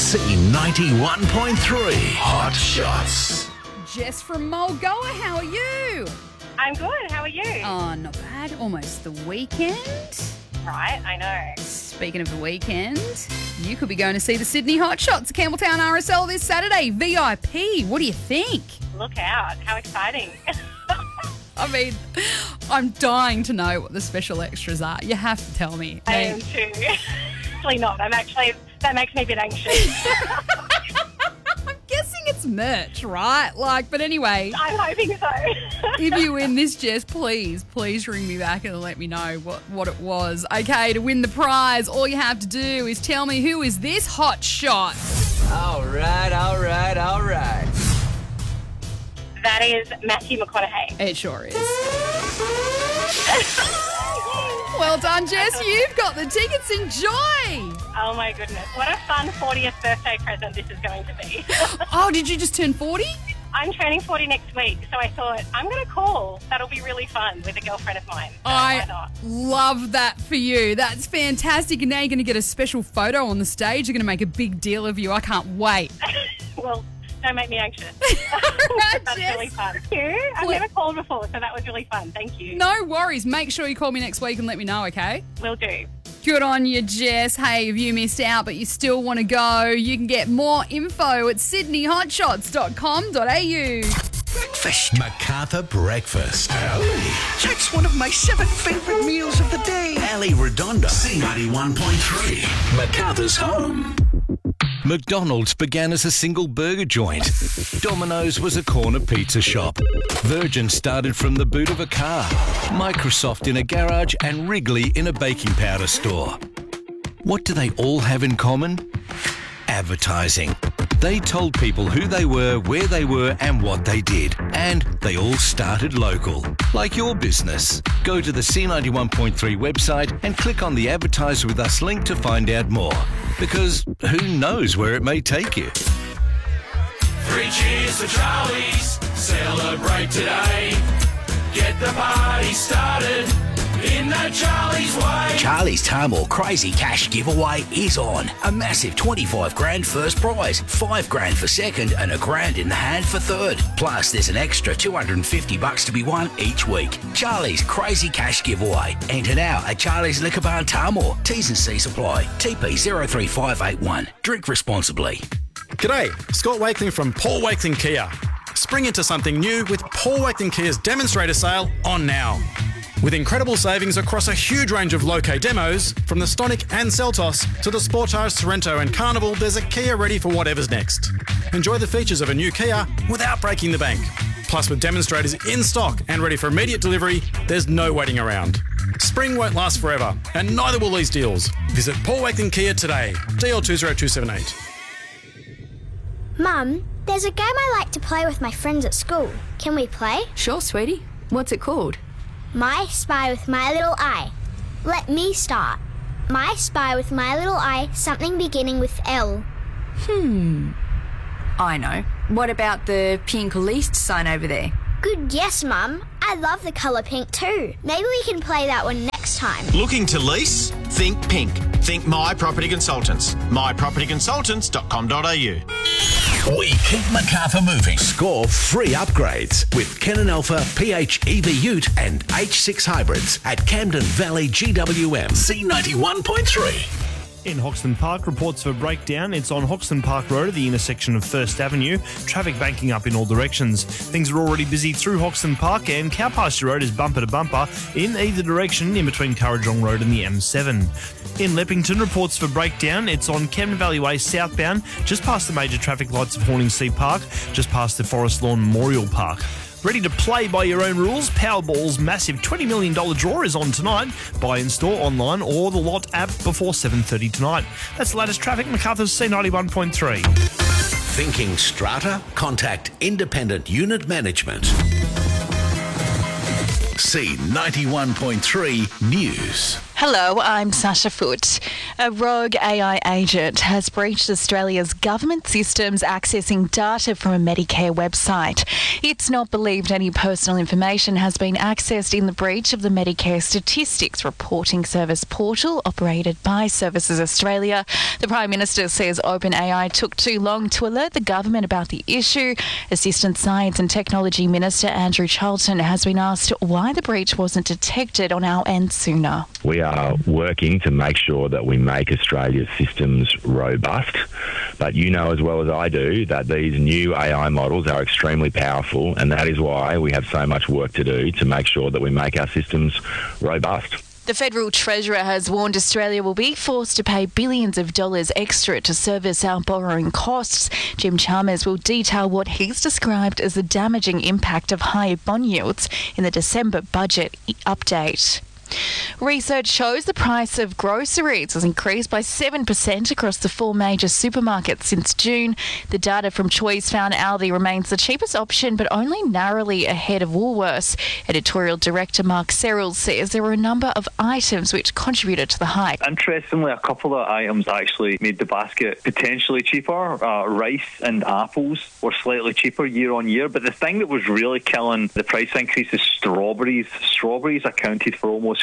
C91.3 Hot Shots. Jess from Mulgoa, how are you? I'm good. How are you? Oh, not bad. Almost the weekend. Right, I know. Speaking of the weekend, you could be going to see the Sydney Hot Shots at Campbelltown RSL this Saturday. VIP. What do you think? Look out. How exciting. I mean, I'm dying to know what the special extras are. You have to tell me. I am too. Actually not. That makes me a bit anxious. I'm guessing it's merch, right? But anyway. I'm hoping so. If you win this, Jess, please ring me back and let me know what it was. Okay, to win the prize, all you have to do is tell me who is this hot shot. All right. That is Matthew McConaughey. It sure is. Well done, Jess. You've got the tickets. Enjoy. Oh my goodness. What a fun 40th birthday present this is going to be. Oh, did you just turn 40? I'm turning 40 next week, so I thought I'm going to call. That'll be really fun with a girlfriend of mine. So why I not? love that for you. That's fantastic. And now you're going to get a special photo on the stage. You're going to make a big deal of you. I can't wait. Well, don't make me anxious. Right, That's Jess. really fun. Thank you. I've never called before, so that was really fun. Thank you. No worries. Make sure you call me next week and let me know, okay? Will do. Good on you, Jess. Hey, if you missed out but you still want to go, you can get more info at sydneyhotshots.com.au. Breakfast. MacArthur Breakfast. Ali. That's one of my 7 favourite meals of the day. Ali Redondo. C91.3. MacArthur's home. McDonald's began as a single burger joint. Domino's was a corner pizza shop. Virgin started from the boot of a car. Microsoft in a garage and Wrigley in a baking powder store. What do they all have in common? Advertising. They told people who they were, where they were and what they did. And they all started local. Like your business. Go to the C91.3 website and click on the Advertise With Us link to find out more. Because who knows where it may take you. 3 cheers for Charlie's, celebrate today. Get the party started in the Charlie's way. Charlie's Tamworth Crazy Cash giveaway is on. A massive 25 grand first prize, 5 grand for second and $1,000 in the hand for third. Plus there's an extra $250 to be won each week. Charlie's Crazy Cash giveaway. Enter now at Charlie's Liquor Barn Tamworth. T's and C's apply. TP 03581. Drink responsibly. G'day, Scott Wakeling from Paul Wakeling Kia. Spring into something new with Paul Wakeling Kia's demonstrator sale on now. With incredible savings across a huge range of low-K demos, from the Stonic and Seltos to the Sportage, Sorrento and Carnival, there's a Kia ready for whatever's next. Enjoy the features of a new Kia without breaking the bank. Plus, with demonstrators in stock and ready for immediate delivery, there's no waiting around. Spring won't last forever, and neither will these deals. Visit Paul Wakeling Kia today. DL 20278. Mum, there's a game I like to play with my friends at school. Can we play? Sure, sweetie. What's it called? My Spy with My Little Eye. Let me start. My Spy with My Little Eye, something beginning with L. I know. What about the pink leased sign over there? Good guess, Mum. I love the colour pink too. Maybe we can play that one next time. Looking to lease? Think pink. Think My Property Consultants. mypropertyconsultants.com.au. We keep MacArthur moving. Score free upgrades with Ken & Alpha PHEV Ute and H6 hybrids at Camden Valley GWM. C91.3. In Hoxton Park, reports of a breakdown. It's on Hoxton Park Road at the intersection of First Avenue. Traffic banking up in all directions. Things are already busy through Hoxton Park, and Cowpasture Road is bumper to bumper in either direction in between Currajong Road and the M7. In Leppington, reports of a breakdown. It's on Camden Valley Way southbound, just past the major traffic lights of Horningsea Park, just past the Forest Lawn Memorial Park. Ready to play by your own rules? Powerball's massive $20 million draw is on tonight. Buy in store, online or the Lot app before 7:30 tonight. That's the latest traffic. MacArthur's C91.3. Thinking strata? Contact Independent Unit Management. C91.3 News. Hello, I'm Sasha Foote. A rogue AI agent has breached Australia's government systems accessing data from a Medicare website. It's not believed any personal information has been accessed in the breach of the Medicare Statistics Reporting Service portal operated by Services Australia. The Prime Minister says OpenAI took too long to alert the government about the issue. Assistant Science and Technology Minister Andrew Charlton has been asked why the breach wasn't detected on our end sooner. We are working to make sure that we make Australia's systems robust. But you know as well as I do that these new AI models are extremely powerful, and that is why we have so much work to do to make sure that we make our systems robust. The Federal Treasurer has warned Australia will be forced to pay billions of dollars extra to service our borrowing costs. Jim Chalmers will detail what he's described as the damaging impact of higher bond yields in the December budget update. Research shows the price of groceries has increased by 7% across the 4 major supermarkets since June. The data from Choice found Aldi remains the cheapest option, but only narrowly ahead of Woolworths. Editorial Director Mark Serrell says there were a number of items which contributed to the hike. Interestingly, a couple of items actually made the basket potentially cheaper. Rice and apples were slightly cheaper year on year, but the thing that was really killing the price increase is strawberries. Strawberries accounted for almost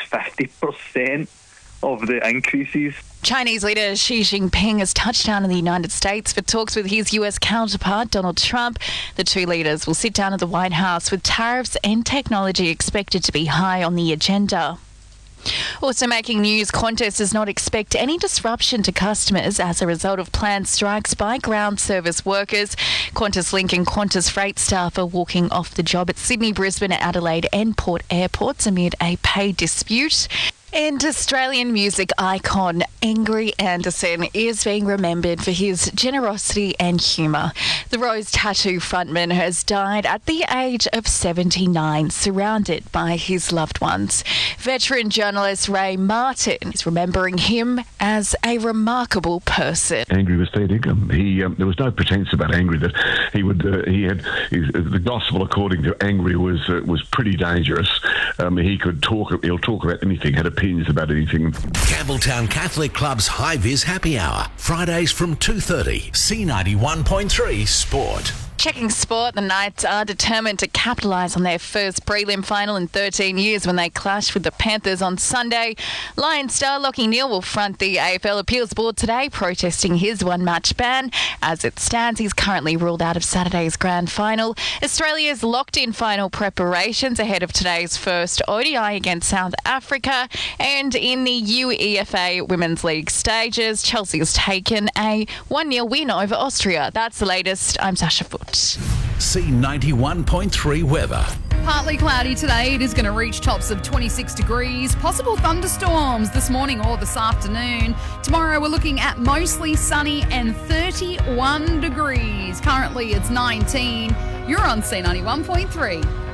50% of the increases. Chinese leader Xi Jinping has touched down in the United States for talks with his US counterpart, Donald Trump. The two leaders will sit down at the White House with tariffs and technology expected to be high on the agenda. Also making news, Qantas does not expect any disruption to customers as a result of planned strikes by ground service workers. Qantas Link and Qantas Freight staff are walking off the job at Sydney, Brisbane, Adelaide and Port airports amid a pay dispute. And Australian music icon Angry Anderson is being remembered for his generosity and humour. The Rose Tattoo frontman has died at the age of 79, surrounded by his loved ones. Veteran journalist Ray Martin is remembering him as a remarkable person. Angry was fair dinkum. There was no pretense about Angry that he would. The gospel according to Angry was pretty dangerous. He'll talk about anything. Had opinions about anything. Campbelltown Catholic Club's High Vis Happy Hour, Fridays from 2:30. C91.3 Sport. Checking sport, the Knights are determined to capitalise on their first prelim final in 13 years when they clash with the Panthers on Sunday. Lions star Lachie Neale will front the AFL Appeals Board today, protesting his one-match ban. As it stands, he's currently ruled out of Saturday's grand final. Australia's locked in final preparations ahead of today's first ODI against South Africa. And in the UEFA Women's League stages, Chelsea has taken a 1-0 win over Austria. That's the latest. I'm Sasha Foote. C91.3 weather. Partly cloudy today. It is going to reach tops of 26 degrees. Possible thunderstorms this morning or this afternoon. Tomorrow we're looking at mostly sunny and 31 degrees. Currently it's 19. You're on C91.3.